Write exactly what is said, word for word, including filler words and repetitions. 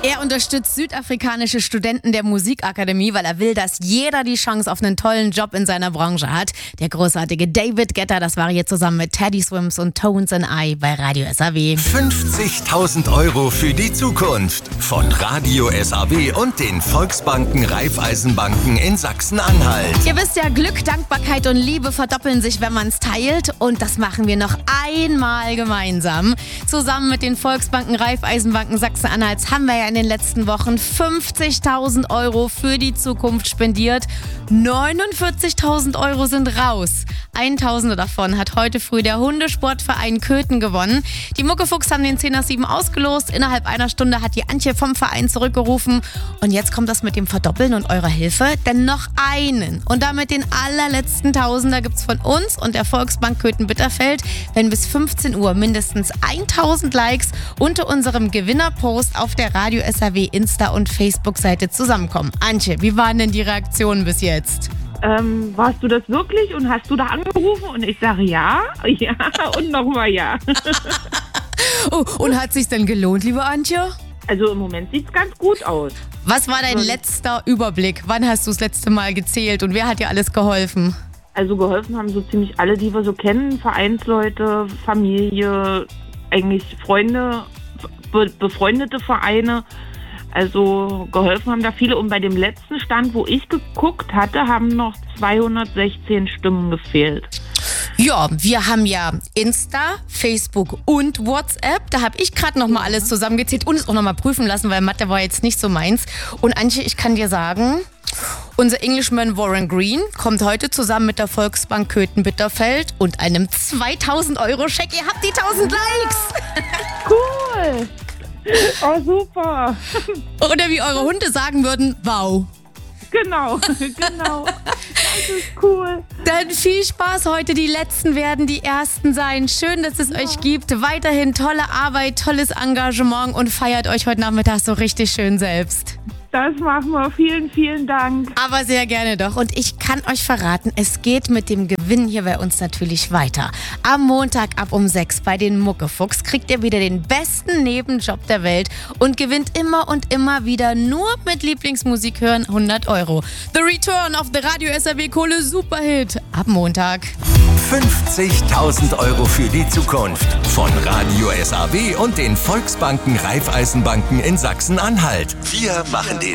Er unterstützt südafrikanische Studenten der Musikakademie, weil er will, dass jeder die Chance auf einen tollen Job in seiner Branche hat. Der großartige David Guetta, das war hier zusammen mit Teddy Swims und Tones and I bei Radio S A W. fünfzigtausend Euro für die Zukunft von Radio S A W und den Volksbanken Raiffeisenbanken in Sachsen-Anhalt. Ihr wisst ja, Glück, Dankbarkeit und Liebe verdoppeln sich, wenn man es teilt. Und das machen wir noch einmal gemeinsam. Zusammen mit den Volksbanken Raiffeisenbanken Sachsen-Anhalts haben wir ja in den letzten Wochen fünfzigtausend Euro für die Zukunft spendiert. neunundvierzigtausend Euro sind raus. Tausende davon hat heute früh der Hundesportverein Köthen gewonnen. Die Muckefuchs haben den zehn nach sieben ausgelost. Innerhalb einer Stunde hat die Antje vom Verein zurückgerufen. Und jetzt kommt das mit dem Verdoppeln und eurer Hilfe. Denn noch einen und damit den allerletzten Tausender gibt's von uns und der Volksbank Köthen-Bitterfeld, wenn bis fünfzehn Uhr mindestens tausend Likes unter unserem Gewinnerpost auf der Radio S A W Insta- und Facebook-Seite zusammenkommen. Antje, wie waren denn die Reaktionen bis jetzt? Ähm, warst du das wirklich und hast du da angerufen? Und ich sage ja, ja und nochmal ja. Oh, und hat sich's denn gelohnt, liebe Antje? Also im Moment sieht's ganz gut aus. Was war dein letzter Überblick? Wann hast du das letzte Mal gezählt und wer hat dir alles geholfen? Also geholfen haben so ziemlich alle, die wir so kennen. Vereinsleute, Familie, eigentlich Freunde, be- befreundete Vereine. Also geholfen haben da viele. Und bei dem letzten Stand, wo ich geguckt hatte, haben noch zweihundertsechzehn Stimmen gefehlt. Ja, wir haben ja Insta, Facebook und WhatsApp. Da habe ich gerade noch mal alles zusammengezählt und es auch noch mal prüfen lassen, weil Mathe war jetzt nicht so meins. Und Antje, ich kann dir sagen, unser Englishman Warren Green kommt heute zusammen mit der Volksbank Köthen-Bitterfeld und einem zweitausend Euro Scheck. Ihr habt die tausend Likes. Cool. Oh, super. Oder wie eure Hunde sagen würden, wow. Genau, genau. Das ist cool. Dann viel Spaß heute. Die Letzten werden die Ersten sein. Schön, dass es ja. euch gibt. Weiterhin tolle Arbeit, tolles Engagement und feiert euch heute Nachmittag so richtig schön selbst. Das machen wir. Vielen, vielen Dank. Aber sehr gerne doch. Und ich kann euch verraten, es geht mit dem Gewinn hier bei uns natürlich weiter. Am Montag ab um sechs bei den Muckefuchs kriegt ihr wieder den besten Nebenjob der Welt und gewinnt immer und immer wieder nur mit Lieblingsmusik hören hundert Euro. The Return of the Radio S A W Kohle Superhit ab Montag. fünfzigtausend Euro für die Zukunft von Radio S A W und den Volksbanken Raiffeisenbanken in Sachsen-Anhalt. Wir machen den